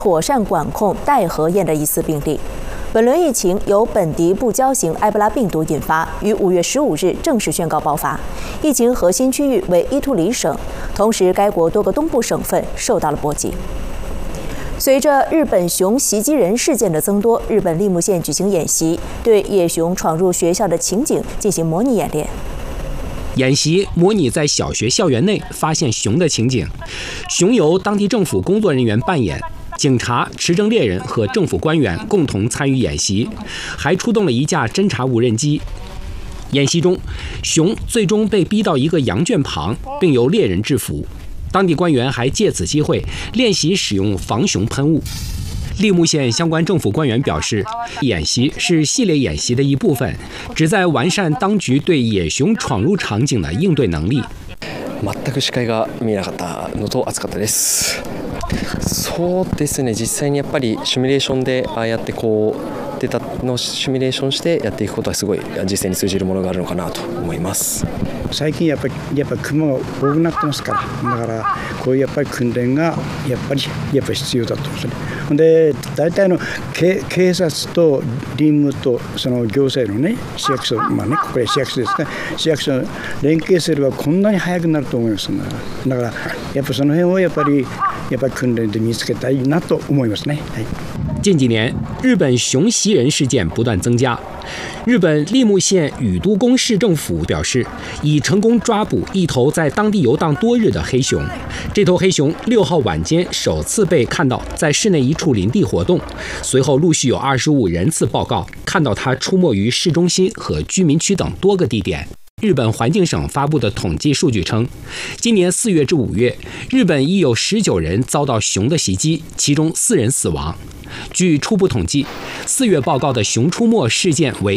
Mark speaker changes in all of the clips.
Speaker 1: 妥善管控带核燕的疑似病例。本轮疫情由本地不交型埃博拉病毒引发，于5月15日正式宣告爆发。疫情核心区域为伊图里省，同时该国多个东部省份受到了波及。随着日本熊袭击人事件的增多，日本立木县举行演习，对野熊闯入学校的情景进行模拟演练。
Speaker 2: 演习模拟在小学校园内发现熊的情景，熊由当地政府工作人员扮演。警察、持证猎人和政府官员共同参与演习，还出动了一架侦察无人机。演习中，熊最终被逼到一个羊圈旁，并由猎人制服。当地官员还借此机会练习使用防熊喷雾。立木县相关政府官员表示，演习是系列演习的一部分，旨在完善当局对野熊闯入场景的应对能力。
Speaker 3: 全く視界が見えなかったのと暑かったです。そうですね、実際にやっぱりシミュレーションでああやってこうデータのシミュレーションしてやっていくことはすごい実践に通じるものがあるのかなと思います。
Speaker 4: 最近やっぱり雲が多くなってますから、だからこういうやっぱり訓練がやっぱり必要だと思うんですね。で大体の警察と林務とその行政のね市役所、これ市役所ですね、市役所連携すればこんなに早くなると思いますね。だからやっぱその辺をやっぱり訓練で見つけたいなと思いますね。
Speaker 2: 近几年，日本熊袭人事件不断增加。日本立木县宇都宫市政府表示，已成功抓捕一头在当地游荡多日的黑熊。这头黑熊6号晚间首次被看到在市内一处林地活动，随后陆续有25人次报告看到它出没于市中心和居民区等多个地点。日本环境省发布的统计数据称，今年4月至5月，日本已有19人遭到熊的袭击，其中4人死亡。据初步统计，4月报告的熊出没事件为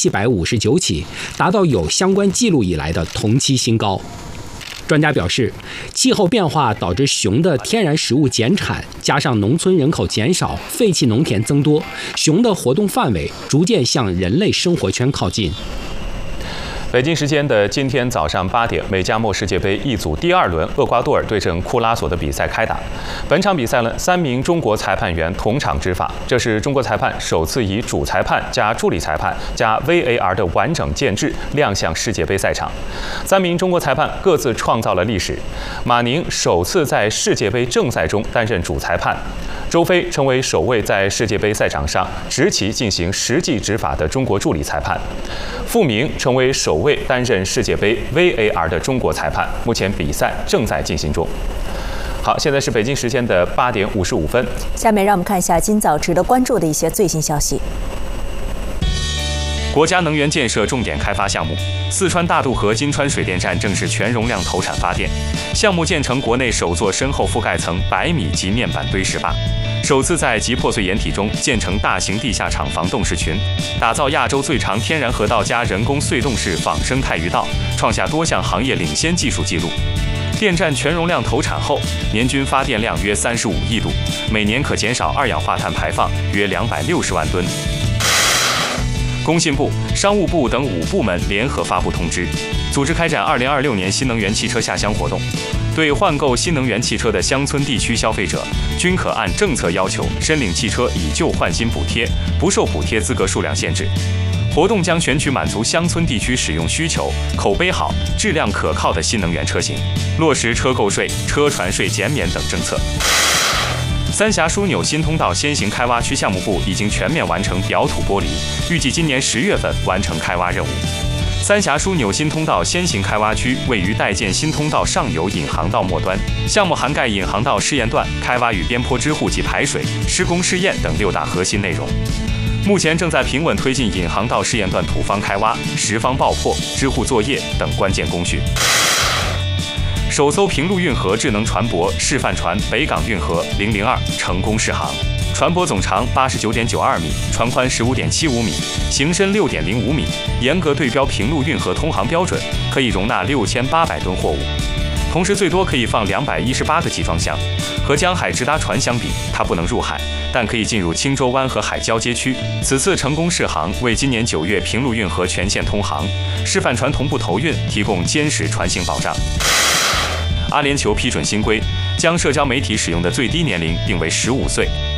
Speaker 2: 1759起，达到有相关记录以来的同期新高。专家表示，气候变化导致熊的天然食物减产，加上农村人口减少、废弃农田增多，熊的活动范围逐渐向人类生活圈靠近。
Speaker 5: 北京时间的今天早上8点，美加墨世界杯一组第2轮，厄瓜多尔对阵库拉索的比赛开打。本场比赛呢，3名中国裁判员同场执法，这是中国裁判首次以主裁判加助理裁判加 VAR 的完整建制亮相世界杯赛场。3名中国裁判各自创造了历史。马宁首次在世界杯正赛中担任主裁判，周飞成为首位在世界杯赛场上执旗进行实际执法的中国助理裁判，傅明成为首位担任世界杯 VAR 的中国裁判。目前比赛正在进行中。好，现在是北京时间的8点55分。
Speaker 1: 下面让我们看一下今早值得关注的一些最新消息。
Speaker 5: 国家能源建设重点开发项目，四川大渡河金川水电站正式全容量投产发电。项目建成国内首座深厚覆盖层100米级面板堆石坝，首次在极破碎岩体中建成大型地下厂房洞式群，打造亚洲最长天然河道加人工隧洞式仿生态鱼道，创下多项行业领先技术记录。电站全容量投产后，年均发电量约35亿度，每年可减少二氧化碳排放约260万吨。工信部、商务部等5部门联合发布通知，组织开展2026年新能源汽车下乡活动。对换购新能源汽车的乡村地区消费者，均可按政策要求申领汽车以旧换新补贴，不受补贴资格数量限制。活动将选取满足乡村地区使用需求、口碑好、质量可靠的新能源车型，落实车购税、车船税减免等政策。三峡枢纽新通道先行开挖区项目部已经全面完成表土剥离，预计今年10月份完成开挖任务。三峡枢纽新通道先行开挖区位于待建新通道上游引航道末端，项目涵盖引航道试验段、开挖与边坡支护及排水、施工试验等6大核心内容。目前正在平稳推进引航道试验段土方开挖、石方爆破、支护作业等关键工序。首艘平陆运河智能船舶示范船北港运河002成功试航，船舶总长89.92米，船宽15.75米，行深6.05米，严格对标平陆运河通航标准，可以容纳6800吨货物，同时最多可以放218个集装箱。和江海直达船相比，它不能入海，但可以进入青州湾和海交接区。此次成功试航，为今年9月平陆运河全线通航、示范船同步投运提供坚实船型保障。阿联酋批准新规， 将社交媒体使用的最低年龄定为15岁。